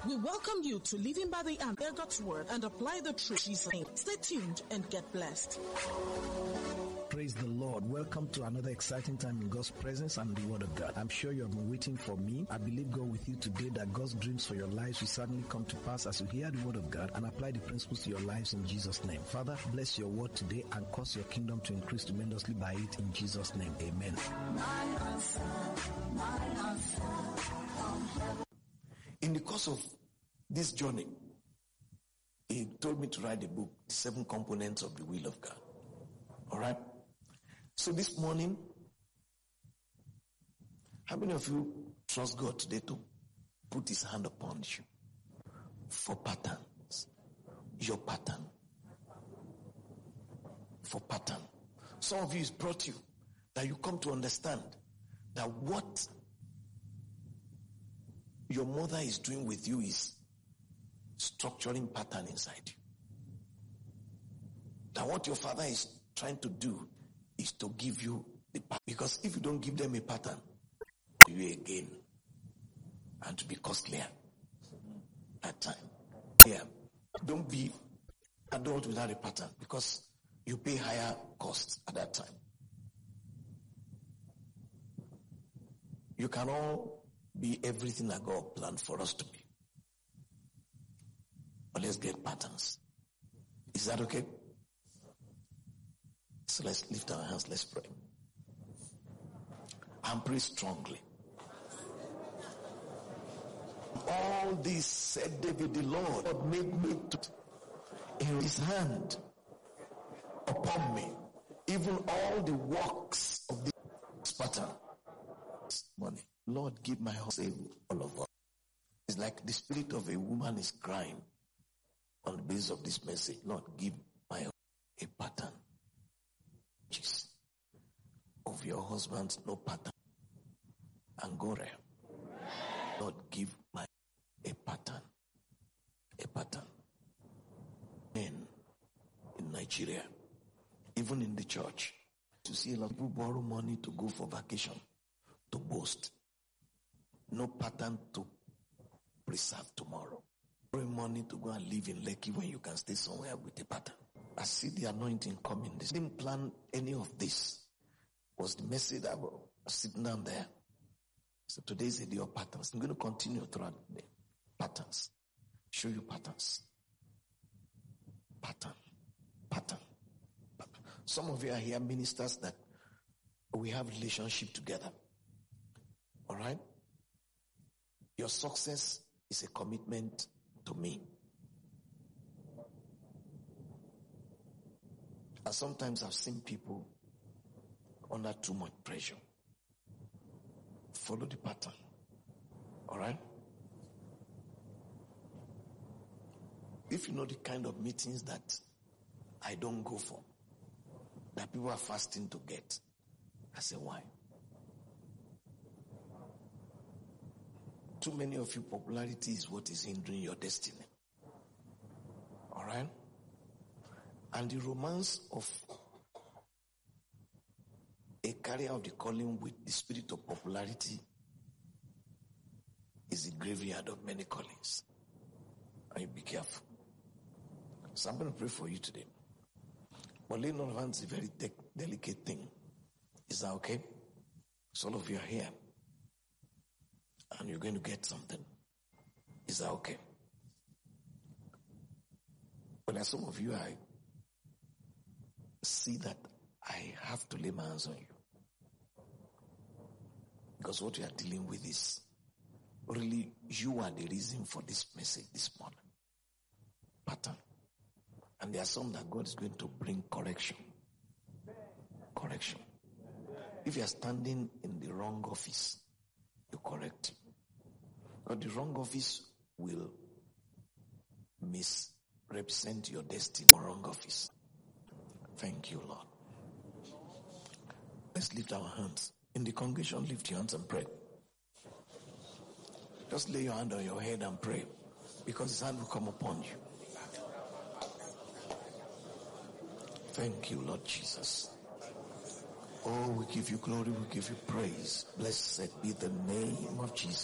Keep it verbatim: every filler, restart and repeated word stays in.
We welcome you to Living by the Hand, hear God's word and apply the truth in Jesus' name. Stay tuned and get blessed. Praise the Lord. Welcome to another exciting time in God's presence and the Word of God. I'm sure you have been waiting for me. I believe God with you today that God's dreams for your lives will certainly come to pass as you hear the Word of God and apply the principles to your lives in Jesus' name. Father, bless your word today and cause your kingdom to increase tremendously by it in Jesus' name. Amen. My answer, my answer. In the course of this journey, he told me to write a book, The Seven Components of the Will of God. All right? So this morning, how many of you trust God today to put his hand upon you for patterns? Your pattern. For pattern. Some of you is brought you that you come to understand that what your mother is doing with you is structuring pattern inside you. That what your father is trying to do is to give you the pattern. Because if you don't give them a pattern, you again. And to be costlier at time. Yeah. Don't be adult without a pattern because you pay higher costs at that time. You can all be everything that God planned for us to be. But let's get patterns. Is that okay? So let's lift our hands, let's pray. And pray strongly. All this, said David, the Lord made me to in his hand upon me, even all the works of this pattern. Money. Lord, give my heart, save all of us. It's like the spirit of a woman is crying on the basis of this message. Lord, give my heart a pattern of your husband's no pattern and go there. Lord, give my a pattern, a pattern. Men in Nigeria, even in the church, to see a lot of people borrow money to go for vacation, to boast. No pattern to preserve tomorrow. Borrow money to go and live in Lekki when you can stay somewhere with a pattern. I see the anointing coming. They didn't plan any of this. Was the message that was sitting down there. So today is the day of patterns. I'm going to continue throughout the day. Patterns. Show you patterns. Pattern. Pattern. Pattern. Some of you are here ministers that we have relationship together. All right? Your success is a commitment to me. And sometimes I've seen people under too much pressure. Follow the pattern. All right? If you know the kind of meetings that I don't go for, that people are fasting to get, I say, why? Too many of you, popularity is what is hindering your destiny. All right? And the romance of a carrier of the calling with the spirit of popularity is the graveyard of many callings. And you be careful. So I'm going to pray for you today. But laying on hands is a very de- delicate thing. Is that okay? So all of you are here. And you're going to get something. Is that okay? But as some of you, I see that I have to lay my hands on you. Because what you are dealing with is really, you are the reason for this message this morning. Pattern. And there are some that God is going to bring correction. Correction. If you are standing in the wrong office, you correct him. But the wrong office will misrepresent your destiny. The wrong office. Thank you, Lord. Let's lift our hands. In the congregation, lift your hands and pray. Just lay your hand on your head and pray. Because his hand will come upon you. Thank you, Lord Jesus. Oh, we give you glory, we give you praise. Blessed be the name of Jesus.